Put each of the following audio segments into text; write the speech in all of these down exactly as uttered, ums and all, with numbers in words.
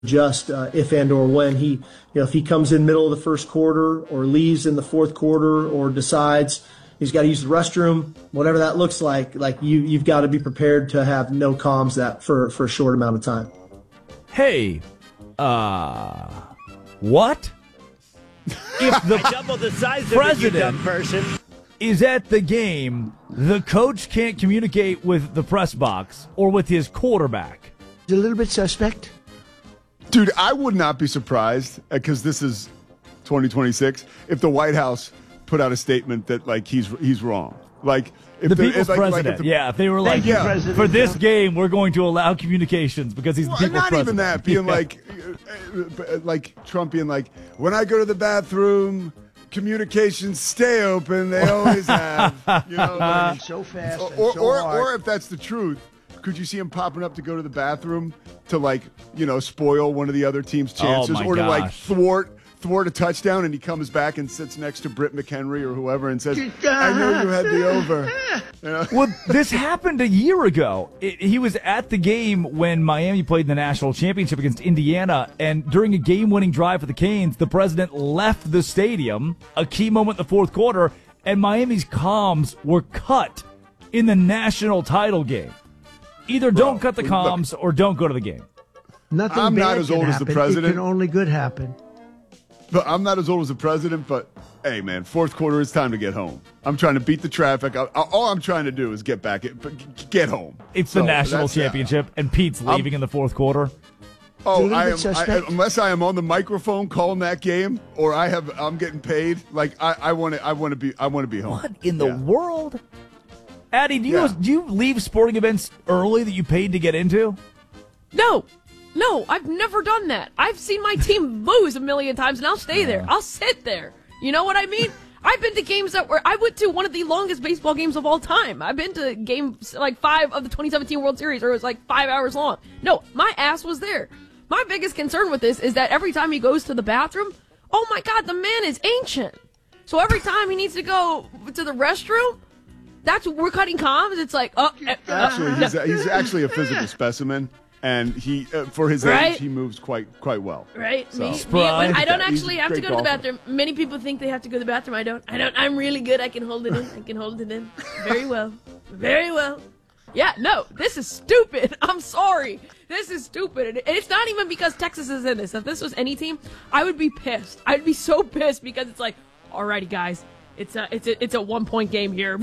adjust uh, if and or when he, you know, if he comes in middle of the first quarter or leaves in the fourth quarter or decides he's got to use the restroom, whatever that looks like, like you, you've got to be prepared to have no comms that for, for a short amount of time. Hey, uh, what? If the, double the size president of it, you dumb person. is at the game, the coach can't communicate with the press box or with his quarterback. It's a little bit suspect. Dude, I would not be surprised, because this is twenty twenty-six, if the White House put out a statement that, like, he's he's wrong. Like, if The the, people's if, like, president. Like if the, yeah, if they were like, you, yeah, President for this Trump. game, we're going to allow communications because he's the well, people's not president. even that, being Yeah. like, uh, uh, like Trump being like, when I go to the bathroom, communications stay open. They always have. You know, like, So fast and or, so or, hard. or if that's the truth, could you see him popping up to go to the bathroom to, like, you know, spoil one of the other team's chances, my or to like gosh. thwart thwart a touchdown, and he comes back and sits next to Britt McHenry or whoever and says, "I know you had the over." You know? Well, this happened a year ago. It, he was at the game when Miami played in the national championship against Indiana, and during a game-winning drive for the Canes, the president left the stadium, a key moment in the fourth quarter, and Miami's comms were cut in the national title game. Either don't cut the comms or don't go to the game. Nothing I'm bad not as can old as the happen. president. It can only good happen. But I'm not as old as the president, but hey, man, fourth quarter, it's time to get home. I'm trying to beat the traffic. I, I, all I'm trying to do is get back, get home. It's So the national that's, uh, championship, and Pete's leaving in the fourth quarter. Oh, little I bit am, I, suspect. unless I am on the microphone calling that game, or I have, I'm getting paid. Like I want to, I want to be, I want to be home. What in the Yeah. world? Addie, do you, Yeah. do you leave sporting events early that you paid to get into? No, no, I've never done that. I've seen my team lose a million times, and I'll stay there. I'll sit there. You know what I mean? I've been to games that were, I went to one of the longest baseball games of all time. I've been to games like five of the twenty seventeen World Series, where it was like five hours long. No, my ass was there. My biggest concern with this is that every time he goes to the bathroom, oh my God, the man is ancient. So every time he needs to go to the restroom, that's we're cutting comms. It's like, oh, uh, Actually, he's, he's actually a physical specimen, and he, uh, for his Right? age, he moves quite, quite well. Right? So- Me, me, Spry. I don't He's a actually have to great go to the golfer. bathroom. Many people think they have to go to the bathroom. I don't. I don't. I'm really good. I can hold it in. I can hold it in very well. Very well. Yeah, no, this is stupid. I'm sorry. This is stupid. And it's not even because Texas is in this. If this was any team, I would be pissed. I'd be so pissed because it's like, alrighty, guys, it's a it's a it's a one point game here.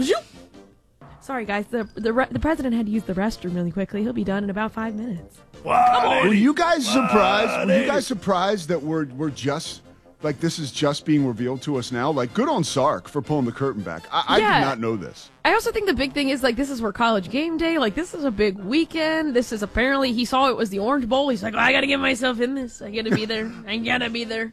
Sorry, guys. The the re- the president had to use the restroom really quickly. He'll be done in about five minutes. Were you guys surprised? Were you guys surprised that we're we're just like this is just being revealed to us now? Like, good on Sark for pulling the curtain back. I, I Yeah. did not know this. I also think the big thing is, like, this is for college game day. Like, this is a big weekend. This is apparently, he saw it was the Orange Bowl. He's like, oh, I gotta get myself in this. I gotta be there. I gotta be there.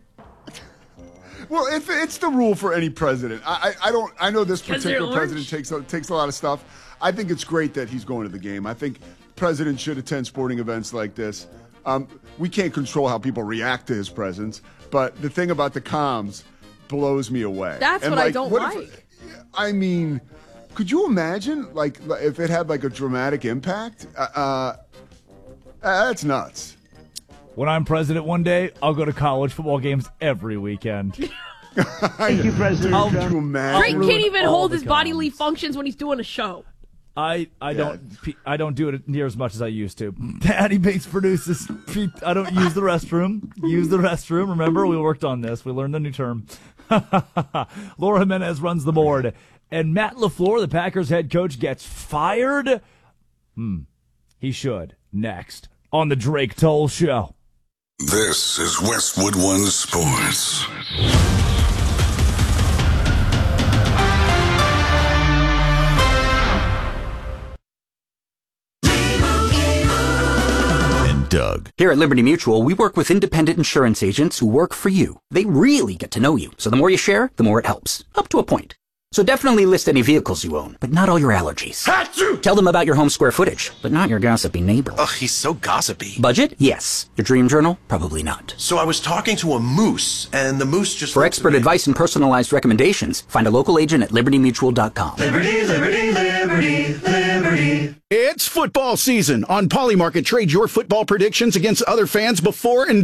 Well, if it's the rule for any president, I, I, I don't. I know this 'Cause they're particular president orange. takes a, takes a lot of stuff. I think it's great that he's going to the game. I think presidents should attend sporting events like this. Um, we can't control how people react to his presence, but the thing about the comms blows me away. That's And, what I like, don't if- like. I mean, could you imagine, like, if it had like a dramatic impact? Uh, uh, that's nuts. When I'm president one day, I'll go to college football games every weekend. Thank you, President Could Trump. you imagine? Creighton ruin can't even all hold the his bodily comms. functions when he's doing a show. I, I don't I don't do it near as much as I used to. Daddy Bates produces. Pete, I don't use the restroom. Use the restroom. Remember, we worked on this. We learned a new term. Laura Jimenez runs the board, and Matt LaFleur, the Packers head coach, gets fired. Hmm, he should. Next on the Drake Toll Show. This is Westwood One Sports. And Doug. Here at Liberty Mutual, we work with independent insurance agents who work for you. They really get to know you, so the more you share, the more it helps. Up to a point. So definitely list any vehicles you own, but not all your allergies. Achoo! Tell them about your home square footage, but not your gossipy neighbor. Ugh, he's so gossipy. Budget? Yes. Your dream journal? Probably not. So I was talking to a moose, and the moose just For looked expert at me. advice and personalized recommendations, find a local agent at liberty mutual dot com. Liberty, liberty, liberty, liberty. thirty. It's football season. On Polymarket, trade your football predictions against other fans before and